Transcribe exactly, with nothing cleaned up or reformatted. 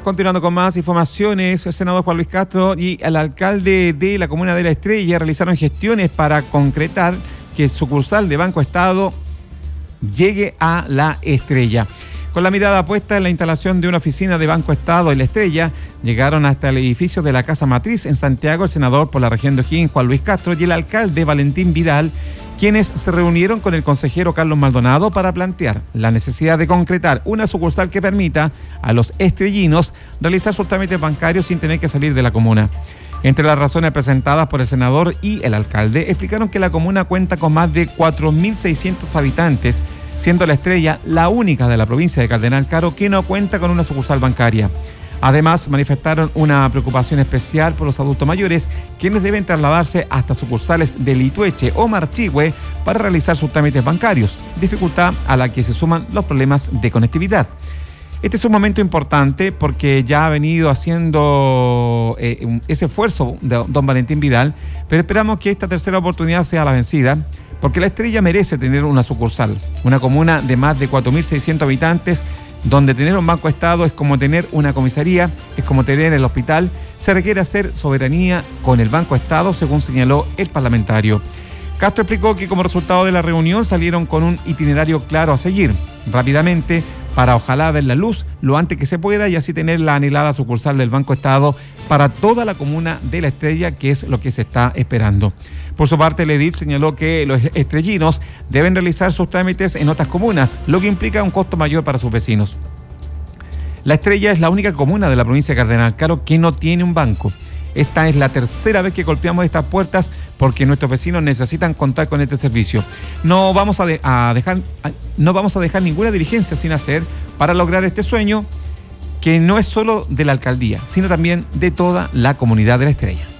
Continuando con más informaciones, el senador Juan Luis Castro y el alcalde de la comuna de La Estrella realizaron gestiones para concretar que el sucursal de Banco Estado llegue a La Estrella. Con la mirada puesta en la instalación de una oficina de Banco Estado en La Estrella, llegaron hasta el edificio de la Casa Matriz en Santiago el senador por la región de O'Higgins, Juan Luis Castro, y el alcalde Valentín Vidal, quienes se reunieron con el consejero Carlos Maldonado para plantear la necesidad de concretar una sucursal que permita a los estrellinos realizar sus trámites bancarios sin tener que salir de la comuna. Entre las razones presentadas por el senador y el alcalde, explicaron que la comuna cuenta con más de cuatro mil seiscientos habitantes, siendo La Estrella la única de la provincia de Cardenal Caro que no cuenta con una sucursal bancaria. Además, manifestaron una preocupación especial por los adultos mayores, quienes deben trasladarse hasta sucursales de Litueche o Marchihue para realizar sus trámites bancarios, dificultad a la que se suman los problemas de conectividad. Este es un momento importante porque ya ha venido haciendo eh, ese esfuerzo de don Valentín Vidal, pero esperamos que esta tercera oportunidad sea la vencida, porque La Estrella merece tener una sucursal, una comuna de más de cuatro mil seiscientos habitantes, donde tener un Banco Estado es como tener una comisaría, es como tener el hospital. Se requiere hacer soberanía con el Banco Estado, según señaló el parlamentario. Castro explicó que como resultado de la reunión salieron con un itinerario claro a seguir rápidamente para ojalá ver la luz lo antes que se pueda y así tener la anhelada sucursal del Banco Estado para toda la comuna de La Estrella, que es lo que se está esperando. Por su parte, el edil señaló que los estrellinos deben realizar sus trámites en otras comunas, lo que implica un costo mayor para sus vecinos. La Estrella es la única comuna de la provincia de Cardenal Caro que no tiene un banco. Esta es la tercera vez que golpeamos estas puertas porque nuestros vecinos necesitan contar con este servicio. No vamos a, de, a dejar, no vamos a dejar ninguna diligencia sin hacer para lograr este sueño, que no es solo de la alcaldía, sino también de toda la comunidad de La Estrella.